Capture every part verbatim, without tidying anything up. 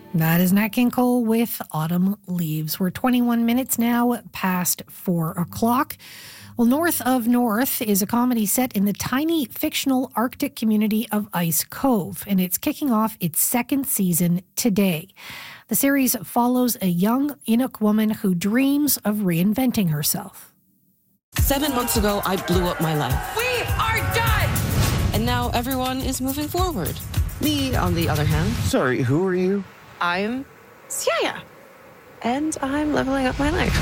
That is Nat King Cole with Autumn Leaves. We're twenty-one minutes now past four o'clock. Well, North of North is a comedy set in the tiny fictional Arctic community of Ice Cove, and it's kicking off its second season today. The series follows a young Inuk woman who dreams of reinventing herself. Seven months ago, I blew up my life. We are done! And now everyone is moving forward. Me, on the other hand. Sorry, who are you? I'm Siaya, and I'm leveling up my life.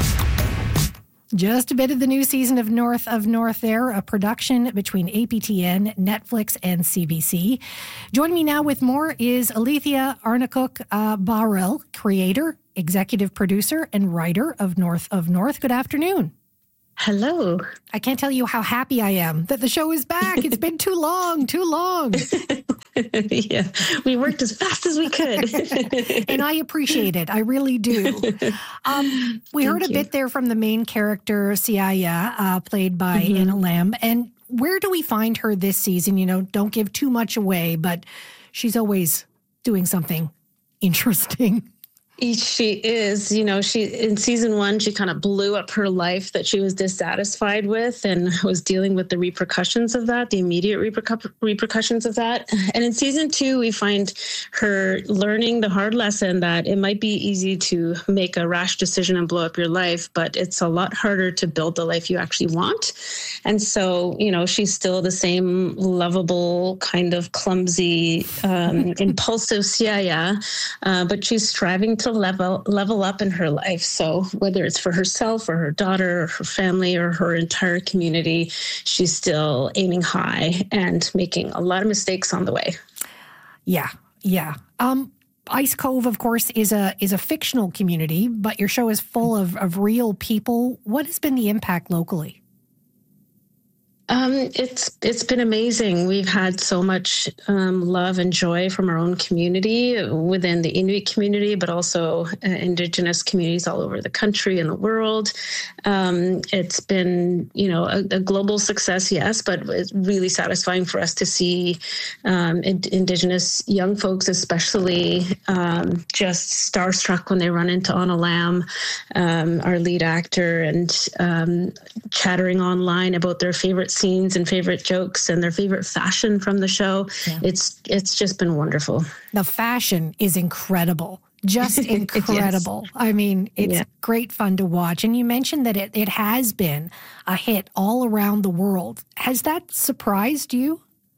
Just a bit of the new season of North of North there, a production between A P T N, Netflix, and C B C. Joining me now with more is Alethea Arnacook uh, Barrell, creator, executive producer, and writer of North of North. Good afternoon. Hello. I can't tell you how happy I am that the show is back. It's been too long, too long. Yeah, we worked as fast as we could. And I appreciate it. I really do. Um, we Thank heard a you. bit there from the main character, Siaya, uh, played by Mm-hmm. Anna Lamb. And where do we find her this season? You know, don't give too much away, but she's always doing something interesting. She is, you know, she in season one, she kind of blew up her life that she was dissatisfied with and was dealing with the repercussions of that, the immediate repercu- repercussions of that. And in season two, we find her learning the hard lesson that it might be easy to make a rash decision and blow up your life, but it's a lot harder to build the life you actually want. And so, you know, she's still the same lovable, kind of clumsy, um, impulsive Siaya, uh, but she's striving to level level up in her life. So whether it's for herself or her daughter or her family or her entire community, she's still aiming high and making a lot of mistakes on the way. Yeah, yeah. Um, Ice Cove, of course, is a is a fictional community, but your show is full of, of real people. What has been the impact locally? Um, it's it's been amazing. We've had so much um, love and joy from our own community within the Inuit community, but also uh, Indigenous communities all over the country and the world. Um, it's been, you know, a, a global success, yes, but it's really satisfying for us to see um, in, Indigenous young folks, especially, um, just starstruck when they run into Anna Lamb, um, our lead actor, and um, chattering online about their favorite scenes and favorite jokes and their favorite fashion from the show. Yeah. It's it's just been wonderful. The fashion is incredible. Just incredible. Yes. I mean, it's yeah. great fun to watch. And you mentioned that it, it has been a hit all around the world. Has that surprised you?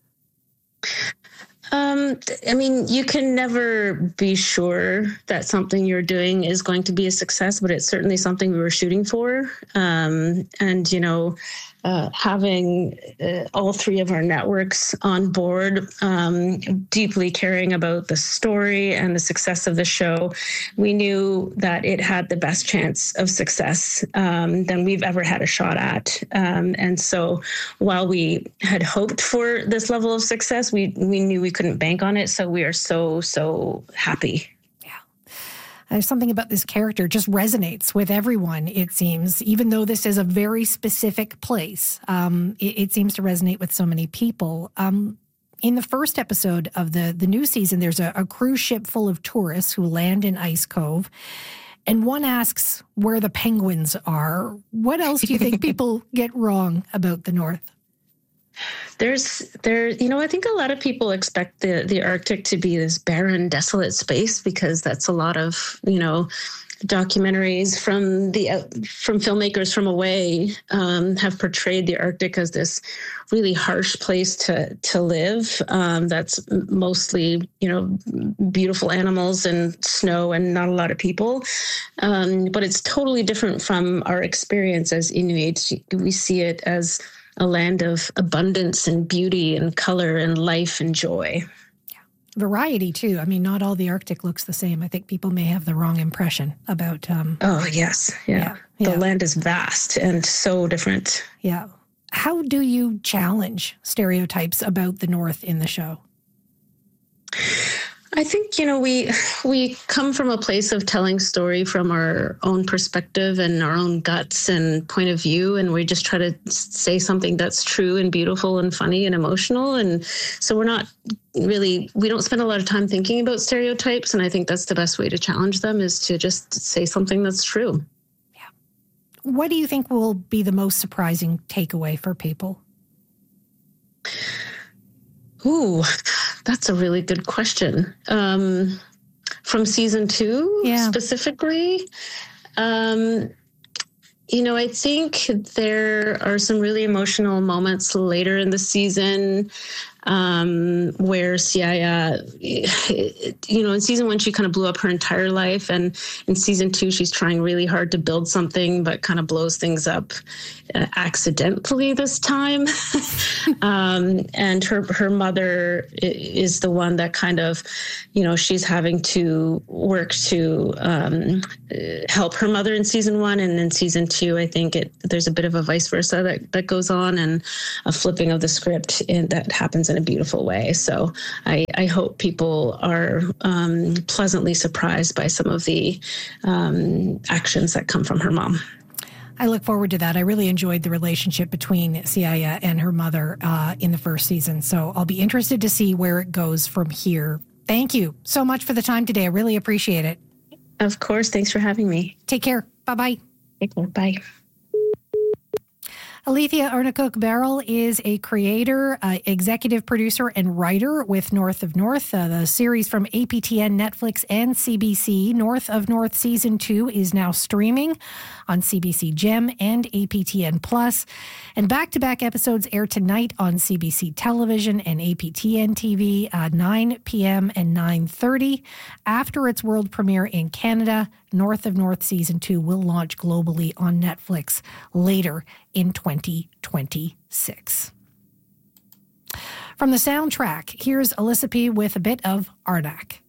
Um, I mean, you can never be sure that something you're doing is going to be a success, but it's certainly something we were shooting for. Um, and, you know, uh, having uh, all three of our networks on board, um, deeply caring about the story and the success of the show, we knew that it had the best chance of success um, than we've ever had a shot at. Um, and so while we had hoped for this level of success, we, we knew we couldn't bank on it. So we are so, so happy. There's something about this character just resonates with everyone, it seems, even though this is a very specific place. Um, it, it seems to resonate with so many people. Um, in the first episode of the, the new season, there's a, a cruise ship full of tourists who land in Ice Cove. And one asks where the penguins are. What else do you think people get wrong about the North? There's there, you know, I think a lot of people expect the, the Arctic to be this barren, desolate space because that's a lot of, you know, documentaries from the from filmmakers from away um, have portrayed the Arctic as this really harsh place to to live. Um, that's mostly, you know, beautiful animals and snow and not a lot of people. Um, but it's totally different from our experience as Inuit. We see it as a land of abundance and beauty and color and life and joy. Yeah. Variety, too. I mean, not all the Arctic looks the same. I think people may have the wrong impression about... Um, oh, yes. Yeah. yeah. The yeah. land is vast and so different. Yeah. How do you challenge stereotypes about the North in the show? I think, you know, we we come from a place of telling story from our own perspective and our own guts and point of view. And we just try to say something that's true and beautiful and funny and emotional. And so we're not really, we don't spend a lot of time thinking about stereotypes. And I think that's the best way to challenge them, is to just say something that's true. Yeah. What do you think will be the most surprising takeaway for people? Ooh, that's a really good question. Um, from season two, yeah. specifically, um, you know, I think there are some really emotional moments later in the season um, where Siaya, you know, in season one, she kind of blew up her entire life. And in season two, she's trying really hard to build something, but kind of blows things up uh, accidentally this time. um, and her, her mother is the one that kind of, you know, she's having to work to um, help her mother in season one. And in season two, I think it, there's a bit of a vice versa that, that goes on, and a flipping of the script in, that happens in a beautiful way. So I, I hope people are um, pleasantly surprised by some of the um, actions that come from her mom. I look forward to that. I really enjoyed the relationship between Siaya and her mother uh, in the first season. So I'll be interested to see where it goes from here. Thank you so much for the time today. I really appreciate it. Of course. Thanks for having me. Take care. Bye-bye. Take care. Bye. Alethea Arnacook-Barrell is a creator, uh, executive producer, and writer with North of North, uh, the series from A P T N, Netflix, and C B C. North of North Season two is now streaming on C B C Gem and A P T N Plus. And back-to-back episodes air tonight on C B C Television and A P T N T V at nine p.m. and nine thirty. After its world premiere in Canada, North of North Season two will launch globally on Netflix later in twenty twenty-six. From the soundtrack, here's Alyssa P. with a bit of Arnak.